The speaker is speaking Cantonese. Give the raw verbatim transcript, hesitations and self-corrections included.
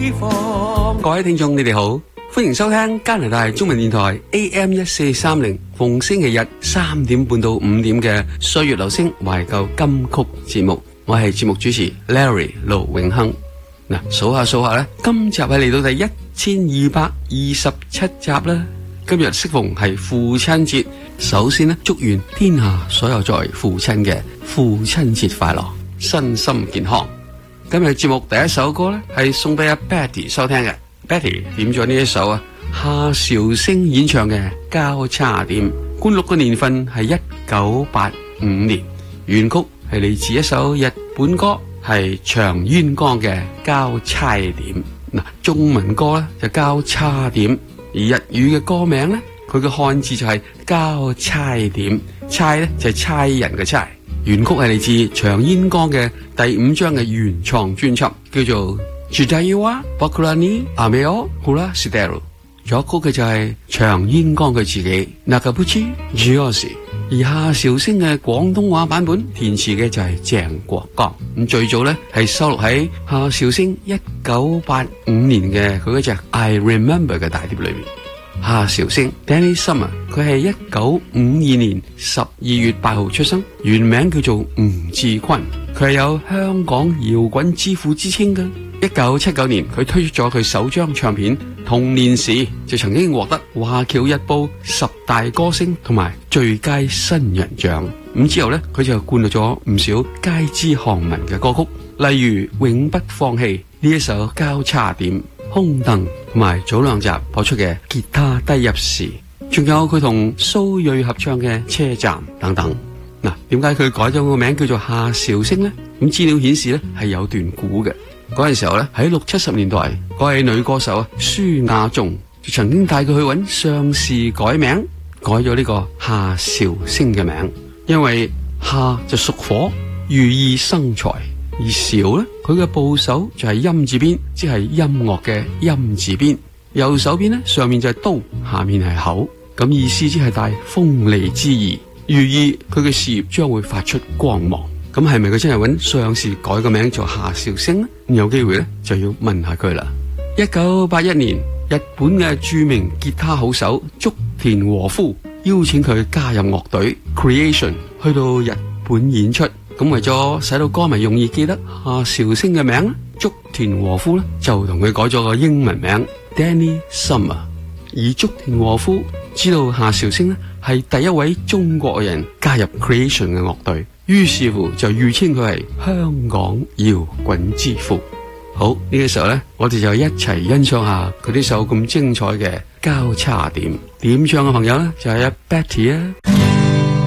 方。各位聽眾，你哋好，歡迎收聽加拿大中文電台 A M 一四三零，逢星期日三點半到五點嘅歲月流星懷舊金曲節目。我係節目主持 Larry 盧永亨。嗱，數下數下咧，今集係嚟到第一千二百二十七集啦。今日適逢係父親節，首先呢，祝願天下所有作為父親嘅父親節快樂，身心健康。今日節目第一首歌咧係送俾阿 Betty 收聽嘅。Betty 點咗呢一首啊夏韶聲演唱嘅交叉點，灌錄嘅年份係一九八五年，原曲係嚟自一首日本歌，係長淵江嘅交差點。嗱，中文歌咧就交叉點，而日語嘅歌名咧，佢嘅漢字就係交差點，差咧就係差人嘅差。原曲係嚟自長淵江嘅第五張嘅原創專輯，叫做時代は僕らに雨を降らせてる。作曲嘅就係長淵江佢自己中渕剛史，而夏韶聲嘅廣東話版本填詞嘅就係鄭國江。咁最早咧係收錄喺夏韶聲一九八五年嘅佢嗰隻 I Remember 嘅大碟裏面。夏韶聲 Danny Summer， 佢係一九五二年十二月八號出生，原名叫做吳志坤，佢係有香港搖滾之父之稱嘅。一九七九年佢推出咗佢首張唱片《童年時》，就曾經獲得華僑日報十大歌星同埋最佳新人獎。咁之後呢，佢就灌錄咗唔少街知巷聞嘅歌曲，例如《永不放棄》呢一首交叉點，空凳同埋早兩集播出嘅吉他低入時，仲有佢同蘇芮合唱嘅車站等等。嗱，點解佢改咗個名叫做夏韶聲呢？咁資料顯示呢係有段故嘅。嗰陣時候咧，喺六七十年代，嗰位女歌手啊舒雅頌就曾經帶佢去揾上司改名，改咗呢個夏韶聲嘅名，因為夏就屬火，寓意生財，而韶咧佢嘅部首就係音字邊，即係音樂嘅音字邊，右手邊咧上面就係刀，下面係口，咁意思即係帶鋒利之意，寓意佢嘅事業將會發出光芒。咁係咪佢真係揾上司改個名做夏韶聲呢？有機會咧就要問下佢啦。一九八一年，日本嘅著名吉他好手竹田和夫邀請佢加入樂隊 Creation， 去到日本演出。咁為咗使到歌迷容易記得夏韶聲嘅名，竹田和夫咧就同佢改咗個英文名 Danny Summer。而竹田和夫知道夏韶聲咧係第一位中國人加入 Creation 嘅樂隊，於是乎就譽稱佢係香港搖滾之父。好，呢個時候呢，我哋就一齊欣賞下佢呢首咁精彩嘅交叉點。點唱嘅朋友呢，就係阿 Betty 啊。